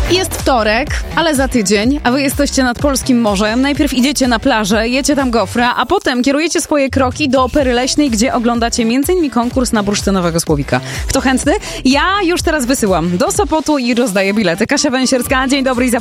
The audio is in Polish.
Jest wtorek, ale za tydzień, a wy jesteście nad polskim morzem. Najpierw idziecie na plażę, jecie tam gofra, a potem kierujecie swoje kroki do Opery Leśnej, gdzie oglądacie m.in. konkurs na bursztynowego słowika. Kto chętny? Ja już teraz wysyłam do Sopotu i rozdaję bilety. Kasia Węsierska, dzień dobry i zapraszam.